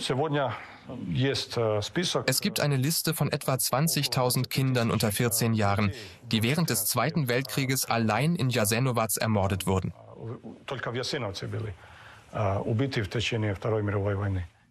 Es gibt eine Liste von etwa 20.000 Kindern unter 14 Jahren, die während des Zweiten Weltkrieges allein in Jasenovac ermordet wurden.